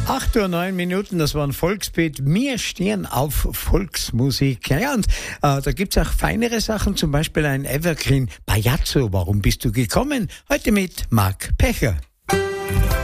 8:09, das war ein Volksbeat. Wir stehen auf Volksmusik. Ja, und da gibt's auch feinere Sachen, zum Beispiel ein Evergreen Bajazzo. Warum bist du gekommen? Heute mit Marc Pecher.